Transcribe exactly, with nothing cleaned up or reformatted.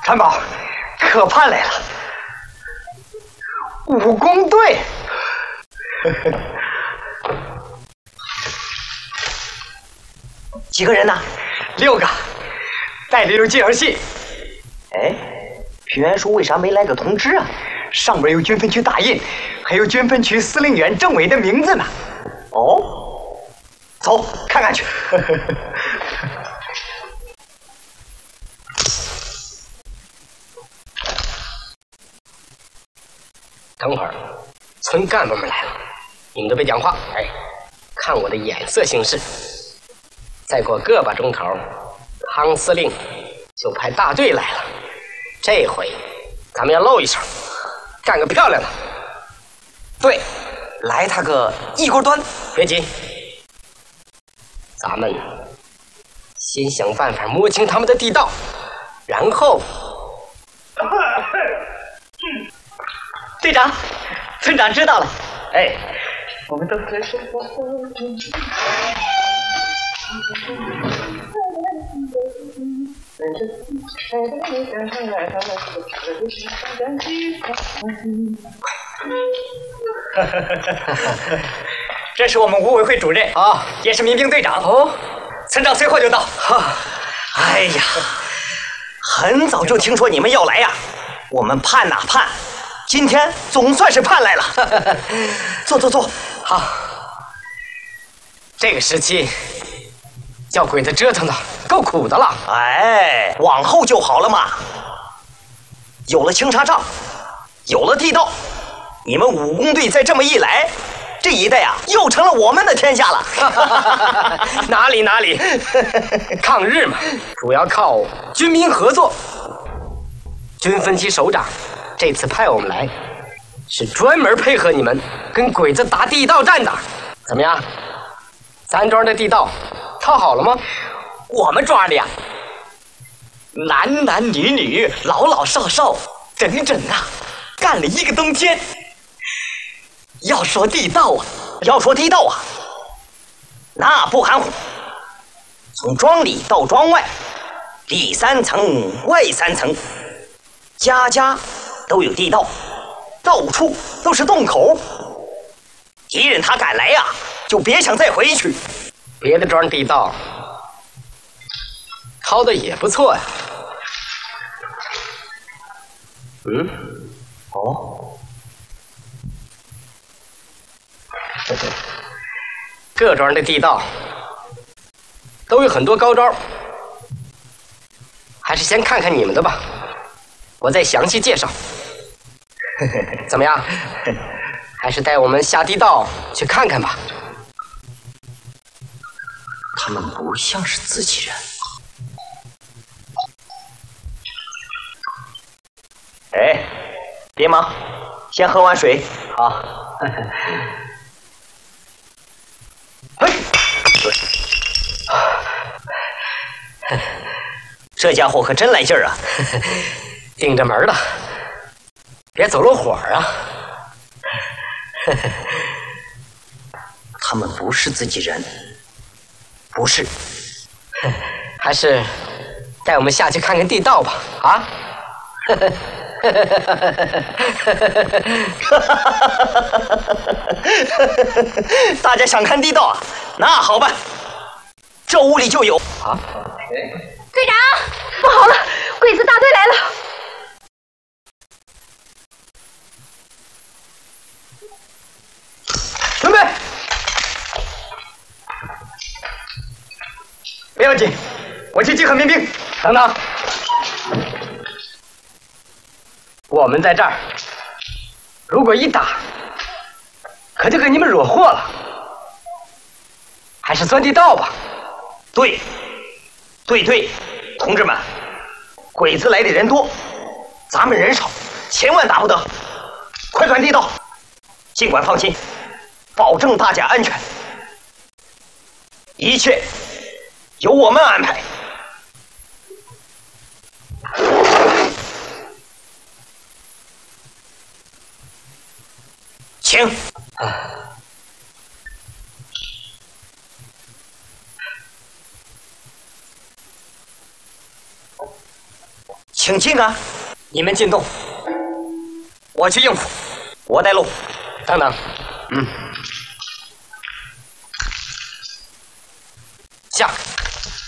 传宝，可盼来了！武工队，几个人呢？六个，带着有介绍信。哎，平原叔为啥没来个通知啊？上边有军分区大印，还有军分区司令员政委的名字呢。哦，走，看看去。 等会儿，村干部们来了，你们都别讲话，哎，看我的眼色行事。再过个把钟头，汤司令就派大队来了。这回咱们要露一手，干个漂亮的。 对，来他个一锅端。 别急，咱们先想办法摸清他们的地道，然后。 队长，村长知道了。哎，我们都在说话。这是我们武委会主任啊，也是民兵队长哦。村长随后就到。哈，哎呀，很早就听说你们要来呀，我们盼呐盼。今天总算是盼来了，坐坐坐。 好，这个时期叫鬼子折腾的够苦的了。 哎，往后就好了嘛。有了清查账，有了地道，你们武工队再这么一来，这一带啊又成了我们的天下了。 哪里哪里，抗日嘛，主要靠军民合作。军分区首长这次派我们来，是专门配合你们跟鬼子打地道战的。怎么样？咱庄的地道套好了吗？ 我们庄的呀，男男女女、老老少少，整整啊，干了一个冬天。要说地道啊，要说地道啊，那不含糊。从庄里到庄外，里三层外三层，家家都有地道，到处都是洞口。敌人他敢来呀、啊，就别想再回去。 别的庄地道掏的也不错呀。嗯，哦，各庄的地道都有很多高招，还是先看看你们的吧，我再详细介绍。怎么样？还是带我们下地道去看看吧。 他们不像是自己人。哎，别忙，先喝碗水。好。嘿，这家伙可真来劲儿啊！ 盯着门了，别走漏火啊！ 他们不是自己人，不是， 还是带我们下去看看地道吧？啊！ 大家想看地道啊？那好办，这屋里就有啊。 队长，不好了，鬼子大队来了！ 准备，不要紧，我去集合民兵。 等等，我们在这儿，如果一打，可就给你们惹祸了。还是钻地道吧。 对，对对，同志们，鬼子来的人多，咱们人少，千万打不得。快钻地道，尽管放心，保证大家安全，一切由我们安排。请。 请进啊！ 你们进洞， 我去应付，我带路。 等等， 嗯， 下。